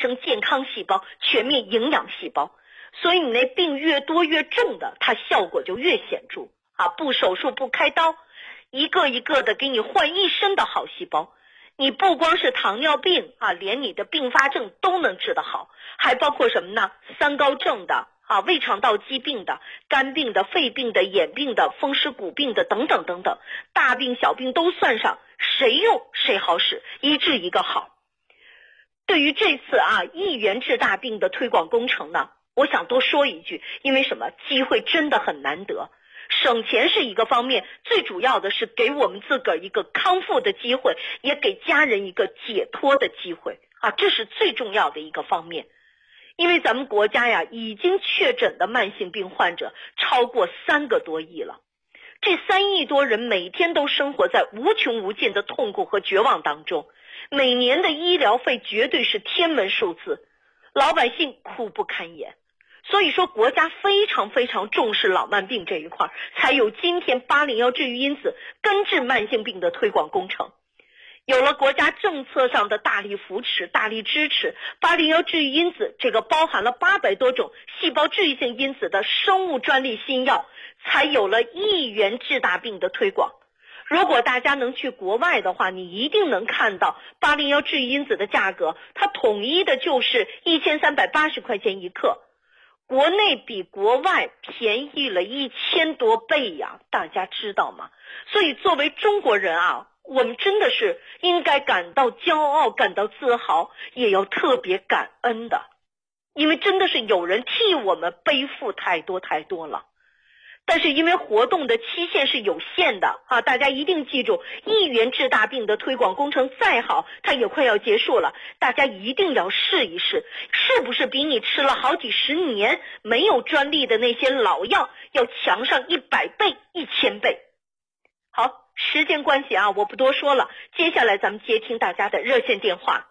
生健康细胞、全面营养细胞。所以你那病越多越重的，它效果就越显著啊！不手术不开刀，一个一个的给你换一身的好细胞。你不光是糖尿病啊，连你的并发症都能治得好，还包括什么呢？三高症的啊，胃肠道疾病的、肝病的、肺病的、眼病的、风湿骨病的等等等等，大病小病都算上，谁用谁好使，一治一个好。对于这次啊一元治大病的推广工程呢，我想多说一句，因为什么？机会真的很难得。省钱是一个方面，最主要的是给我们自个儿一个康复的机会，也给家人一个解脱的机会啊，这是最重要的一个方面。因为咱们国家呀，已经确诊的慢性病患者超过3个多亿了，这3亿多人每天都生活在无穷无尽的痛苦和绝望当中，每年的医疗费绝对是天文数字，老百姓苦不堪言。所以说国家非常非常重视老慢病这一块，才有今天801治愈因子根治慢性病的推广工程。有了国家政策上的大力扶持、大力支持，801治愈因子这个包含了800多种细胞治愈性因子的生物专利新药，才有了1元治大病的推广。如果大家能去国外的话，你一定能看到801治愈因子的价格，它统一的就是1380块钱一克。国内比国外便宜了1000多倍呀，大家知道吗？所以作为中国人啊，我们真的是应该感到骄傲，感到自豪，也要特别感恩的，因为真的是有人替我们背负太多太多了。但是因为活动的期限是有限的啊，大家一定记住，1元治大病的推广工程再好，它也快要结束了，大家一定要试一试，是不是比你吃了好几十年没有专利的那些老药要强上100倍、1000倍。好，时间关系啊，我不多说了，接下来咱们接听大家的热线电话。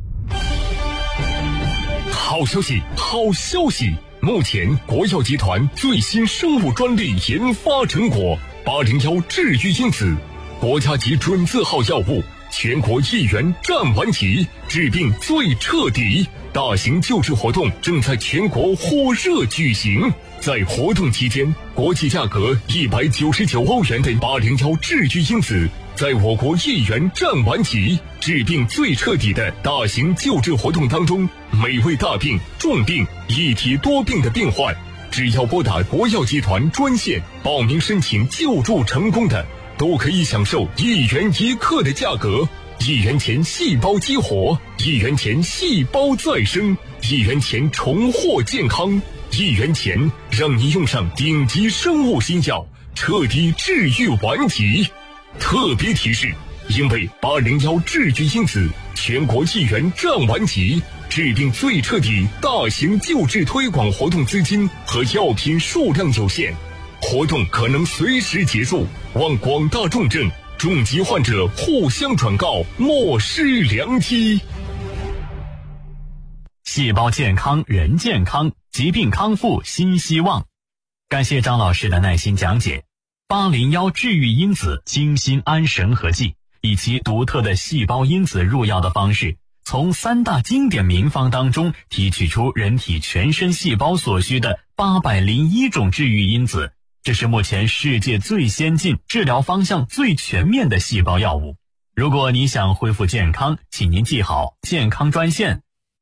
好消息，好消息！目前国药集团最新生物专利研发成果801治愈因子，国家级准字号药物，全国1元占完齐，治病最彻底。大型救治活动正在全国火热举行，在活动期间，国际价格199欧元的801治愈因子，在我国1元占完齐，治病最彻底的大型救治活动当中，每位大病、重病、一体多病的病患，只要拨打国药集团专线报名申请救助成功的，都可以享受1元1克的价格，1元钱细胞激活，1元钱细胞再生，1元钱重获健康，1元钱让你用上顶级生物新药，彻底治愈顽疾。特别提示，因为801治愈因子全国1元占完齐，治病最彻底大型救治推广活动资金和药品数量有限，活动可能随时结束，望广大重症、重疾患者互相转告，莫失良机。 细胞健康，人健康，疾病康复新希望。感谢张老师的耐心讲解。801治愈因子精心安神合剂，以其独特的细胞因子入药的方式，从3大经典名方当中提取出人体全身细胞所需的801种治愈因子，这是目前世界最先进、治疗方向最全面的细胞药物。如果你想恢复健康，请您记好健康专线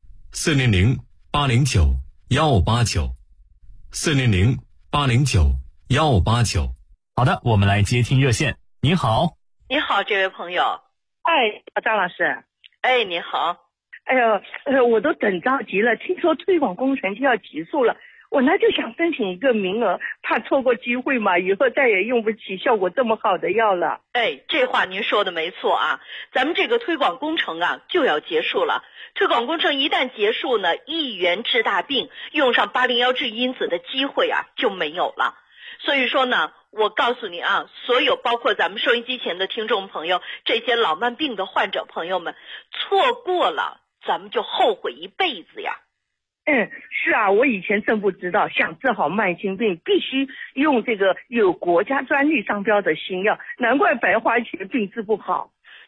400-809-159，400-809-159。好的，我们来接听热线。您好。 你好，这位朋友。 哎，张老师。 哎，你好。 哎呦，我都等着急了，听说推广工程就要结束了，我呢就想申请一个名额，怕错过机会嘛，以后再也用不起效果这么好的药了。 哎，这话您说的没错啊，咱们这个推广工程啊就要结束了。推广工程一旦结束呢，1元治大病，用上801治因子的机会啊就没有了。所以说呢，我告诉你啊，所有包括咱们收音机前的听众朋友，这些老慢病的患者朋友们，错过了咱们就后悔一辈子呀。 是啊，我以前真不知道，想治好慢性病必须用这个有国家专利商标的新药，难怪白花钱病治不好。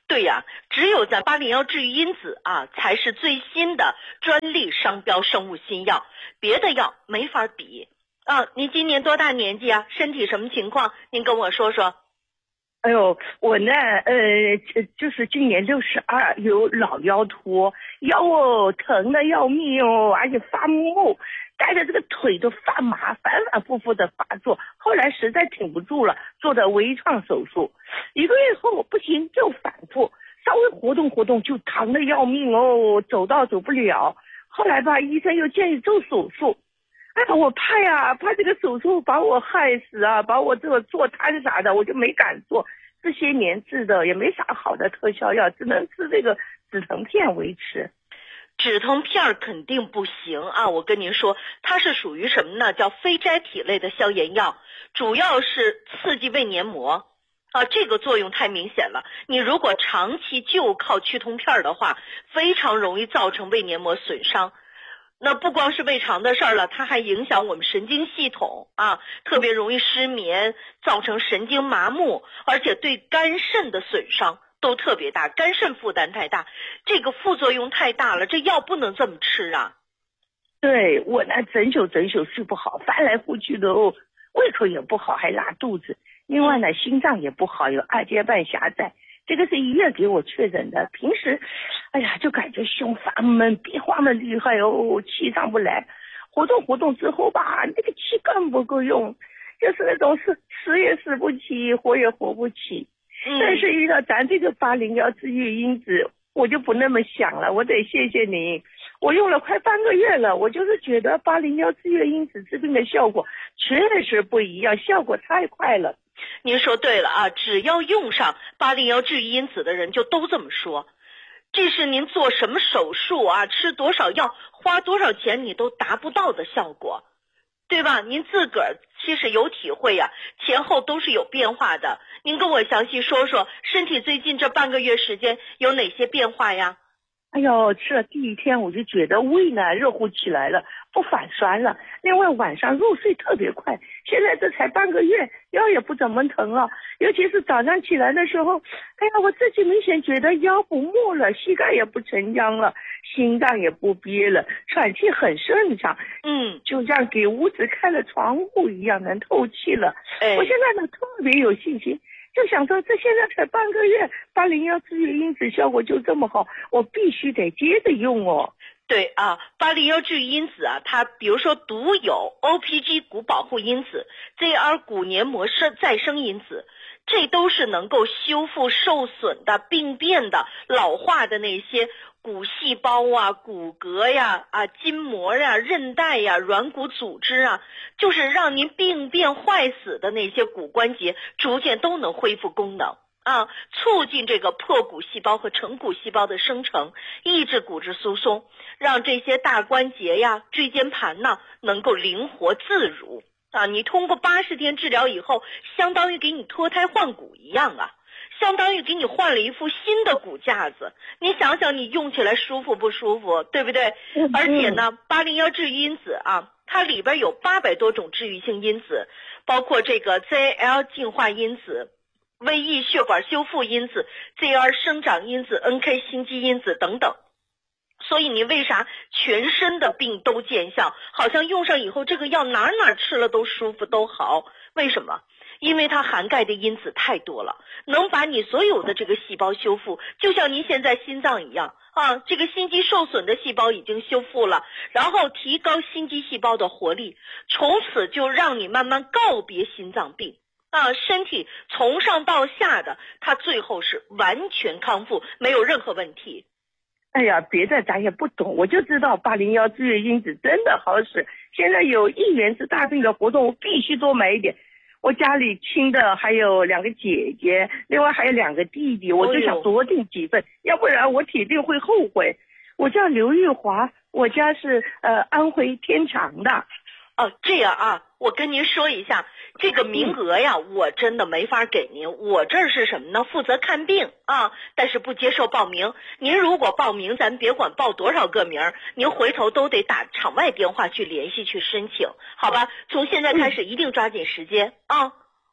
对呀，只有咱801治愈因子啊，才是最新的专利商标生物新药，别的药没法比啊。您今年多大年纪啊？身体什么情况？您跟我说说。 哎呦，我呢，就是今年62，有老腰托，腰哦疼的要命哦，而且发木，带着这个腿都发麻，反反复复的发作。后来实在挺不住了，做的微创手术，1个月后不行就反复，稍微活动活动就疼的要命哦，走不了。后来吧，医生又建议做手术。哎呀，我怕这个手术把我害死啊，把我这个坐瘫啥的，我就没敢做。这些年治的也没啥好的特效药，只能吃这个止疼片维持。 止疼片肯定不行啊！我跟您说，它是属于什么呢？叫非甾体类的消炎药，主要是刺激胃黏膜啊，这个作用太明显了。你如果长期就靠去痛片的话，非常容易造成胃黏膜损伤。那不光是胃肠的事儿了，它还影响我们神经系统啊，特别容易失眠，造成神经麻木，而且对肝肾的损伤都特别大，肝肾负担太大，这个副作用太大了，这药不能这么吃啊。 对，我呢整宿睡不好，翻来覆去的哦，胃口也不好，还拉肚子。另外呢，心脏也不好，有2节瓣狭窄。这个是医院给我确诊的，平时哎呀就感觉胸发闷，变化的厉害哦，气上不来，活动之后吧，那个气更不够用，就是那种死也死不起，活也活不起。但是遇到咱这个801治愈因子，我就不那么想了。我得谢谢您，我用了快半个月了，我就是觉得801治愈因子治病的效果确实不一样，效果太快了。 您说对了啊，只要用上801治愈因子的人就都这么说。这是您做什么手术啊，吃多少药，花多少钱你都达不到的效果，对吧？您自个儿其实有体会呀，前后都是有变化的。您跟我详细说说，身体最近这半个月时间有哪些变化呀？ 哎呦，吃了第1天我就觉得胃呢热乎起来了，不反酸了。另外晚上入睡特别快，现在这才半个月，腰也不怎么疼了。尤其是早上起来的时候，哎呀，我自己明显觉得腰不木了，膝盖也不沉僵了，心脏也不憋了，喘气很顺畅。就像给屋子开了窗户一样，能透气了。我现在呢特别有信心。就想说，这现在才半个月，801治愈因子效果就这么好，我必须得接着用哦。 对啊，801治愈因子啊，它比如说独有 OPG 骨保护因子、ZR 骨黏膜再生因子，这都是能够修复受损的、病变的、老化的那些骨细胞啊、骨骼呀、筋膜呀、韧带呀、软骨组织啊，就是让您病变坏死的那些骨关节逐渐都能恢复功能啊，促进这个破骨细胞和成骨细胞的生成，抑制骨质疏松，让这些大关节呀、椎间盘呢能够灵活自如啊。你通过80天治疗以后，相当于给你脱胎换骨一样啊。相当于给你换了一副新的骨架子，你想想你用起来舒服不舒服，对不对？而且呢，801治愈因子啊，它里边有800多种治愈性因子，包括这个 ZL 净化因子、VE 血管修复因子、ZR 生长因子、NK 心肌因子等等。所以你为啥全身的病都见效？好像用上以后这个药哪吃了都舒服都好，为什么？因为它涵盖的因子太多了，能把你所有的这个细胞修复，就像您现在心脏一样啊，这个心肌受损的细胞已经修复了，然后提高心肌细胞的活力，从此就让你慢慢告别心脏病啊，身体从上到下的它最后是完全康复，没有任何问题。 哎呀，别的咱也不懂，我就知道801治愈因子真的好使。现在有1元治大病的活动，我必须多买一点。我家里亲的还有2个姐姐，另外还有2个弟弟，我就想多订几份，要不然我铁定会后悔。我叫刘玉华，我家是安徽天长的。 哦，这样啊，我跟您说一下，这个名额呀，我真的没法给您。我这儿是什么呢？负责看病啊，但是不接受报名。您如果报名，咱别管报多少个名，您回头都得打场外电话去联系去申请，好吧？从现在开始一定抓紧时间啊。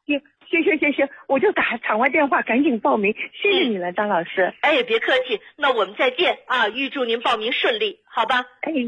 行，我就打完电话赶紧报名，谢谢你了，张老师。 哎，别客气，那我们再见啊！预祝您报名顺利，好吧？ 哎。